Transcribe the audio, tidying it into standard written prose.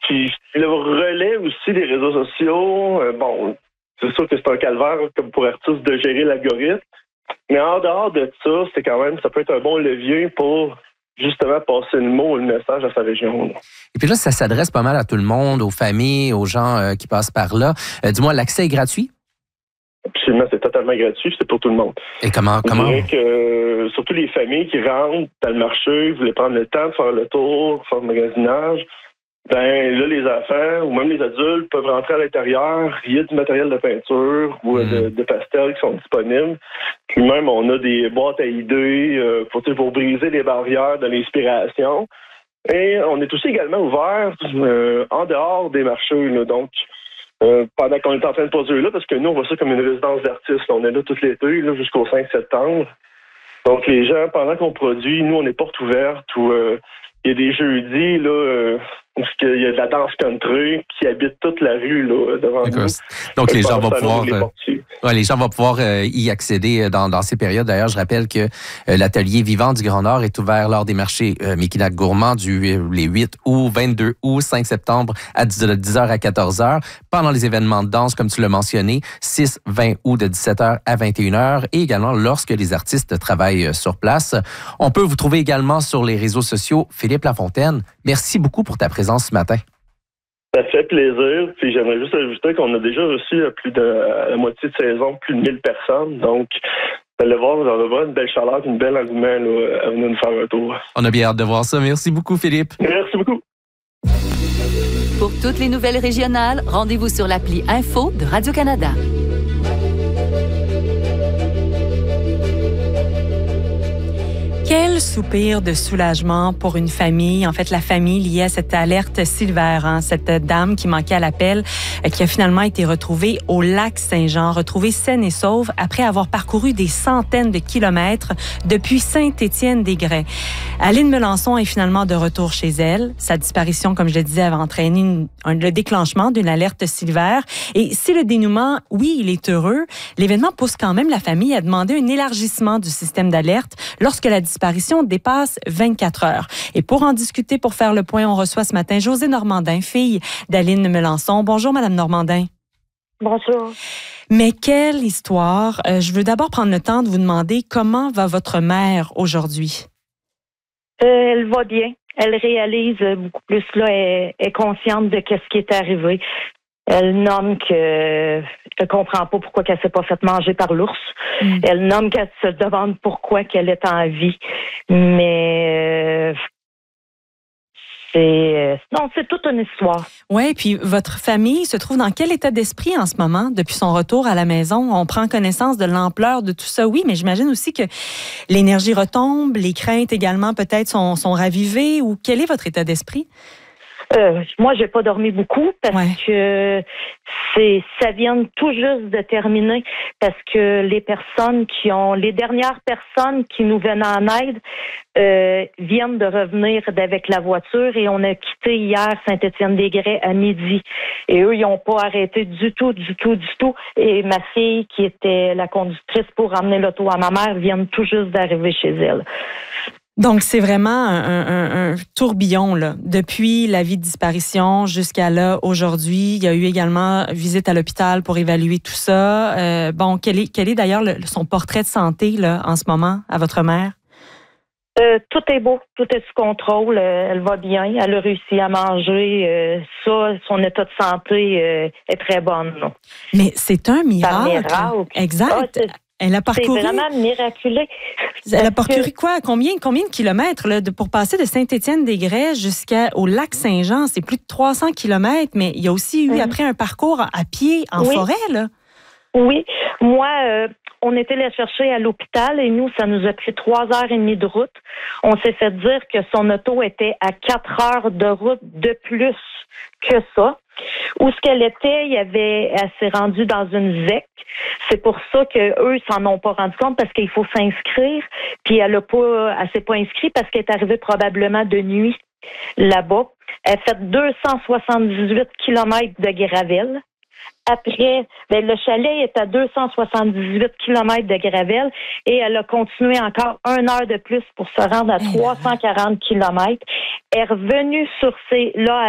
puis le relais aussi des réseaux sociaux, bon, c'est sûr que c'est un calvaire comme pour artiste de gérer l'algorithme, mais en dehors de ça, ça peut être un bon levier pour justement passer le mot ou le message à sa région. Là. Et puis là, ça s'adresse pas mal à tout le monde, aux familles, aux gens qui passent par là. Dis-moi, l'accès est gratuit? Absolument, c'est totalement gratuit, c'est pour tout le monde. Et comment? Je dirais que surtout les familles qui rentrent dans le marché, voulaient prendre le temps de faire le tour, faire le magasinage, ben là, les enfants ou même les adultes peuvent rentrer à l'intérieur. Il y a du matériel de peinture ou de pastel qui sont disponibles. Puis même, on a des boîtes à idées pour briser les barrières de l'inspiration. Et on est aussi également ouvert en dehors des marchés. Là, donc, pendant qu'on est en train de produire là, parce que nous, on voit ça comme une résidence d'artistes. On est là tout l'été là, jusqu'au 5 septembre. Donc, les gens, pendant qu'on produit, nous, on est porte ouverte ou il y a des jeudis, là, où il y a de la danse country qui habite toute la rue là, devant nous. Donc, les gens vont pouvoir... les gens vont pouvoir y accéder dans ces périodes. D'ailleurs, je rappelle que l'atelier Vivant du Grand Nord est ouvert lors des marchés Mekinac Gourmand les 8 août, 22 août, 5 septembre à 10h à 14h. Pendant les événements de danse, comme tu l'as mentionné, 6, 20 août de 17h à 21h et également lorsque les artistes travaillent sur place. On peut vous trouver également sur les réseaux sociaux. Philippe Lafontaine, merci beaucoup pour ta présence ce matin. Ça fait plaisir. Puis j'aimerais juste ajouter qu'on a déjà reçu plus de la moitié de saison, plus de 1000 personnes. Donc, vous allez voir, vous allez voir une belle chaleur, une belle engouement là, à venir nous faire un tour. On a bien hâte de voir ça. Merci beaucoup, Philippe. Merci beaucoup. Pour toutes les nouvelles régionales, rendez-vous sur l'appli Info de Radio-Canada. Quel soupir de soulagement pour une famille, en fait la famille liée à cette alerte Silver, cette dame qui manquait à l'appel, qui a finalement été retrouvée au lac Saint-Jean, retrouvée saine et sauve après avoir parcouru des centaines de kilomètres depuis Saint-Étienne-des-Grès. Aline Melançon est finalement de retour chez elle. Sa disparition, comme je le disais, avait entraîné le déclenchement d'une alerte Silver. Et si le dénouement, oui, il est heureux, l'événement pousse quand même la famille à demander un élargissement du système d'alerte lorsque la disparition dépasse 24 heures. Et pour en discuter, pour faire le point, on reçoit ce matin Josée Normandin, fille d'Aline Melançon. Bonjour, Madame Normandin. Bonjour. Mais quelle histoire! Je veux d'abord prendre le temps de vous demander comment va votre mère aujourd'hui? Elle va bien. Elle réalise beaucoup plus, là, elle est consciente de ce qui est arrivé. Elle nomme qu'elle ne comprend pas pourquoi elle ne s'est pas fait manger par l'ours. Elle nomme qu'elle se demande pourquoi qu'elle est en vie. Mais c'est toute une histoire. Oui, puis votre famille se trouve dans quel état d'esprit en ce moment depuis son retour à la maison? On prend connaissance de l'ampleur de tout ça, oui, mais j'imagine aussi que l'énergie retombe, les craintes également peut-être sont ravivées. Ou quel est votre état d'esprit? Moi, j'ai pas dormi beaucoup parce que ça vient tout juste de terminer parce que les dernières personnes qui nous venaient en aide viennent de revenir avec la voiture et on a quitté hier Saint-Étienne-des-Grès à midi. Et eux, ils n'ont pas arrêté du tout. Et ma fille, qui était la conductrice pour ramener l'auto à ma mère, vient tout juste d'arriver chez elle. Donc, c'est vraiment un tourbillon, là. Depuis la vie de disparition jusqu'à là, aujourd'hui. Il y a eu également visite à l'hôpital pour évaluer tout ça. Quel est d'ailleurs son portrait de santé, là, en ce moment, à votre mère? Tout est beau, tout est sous contrôle. Elle va bien, elle a réussi à manger. Son état de santé est très bon. Là. Mais c'est un miracle. C'est un miracle. Exact. Elle a parcouru. C'est vraiment miraculé. Elle a parcouru quoi? Combien de kilomètres là, pour passer de Saint-Étienne-des-Grès jusqu'au lac Saint-Jean? C'est plus de 300 kilomètres, mais il y a aussi eu après un parcours à pied en forêt, là. Oui. Moi, on était la chercher à l'hôpital et nous, ça nous a pris 3h30 de route. On s'est fait dire que son auto était à 4 heures de route de plus que ça. Où ce qu'elle était, elle s'est rendue dans une ZEC. C'est pour ça qu'eux s'en ont pas rendu compte parce qu'il faut s'inscrire. Puis elle s'est pas inscrite parce qu'elle est arrivée probablement de nuit là-bas. Elle a fait 278 kilomètres de Gravel. Après, le chalet est à 278 kilomètres de Gravel et elle a continué encore 1 heure de plus pour se rendre à 340 kilomètres. Elle est revenue là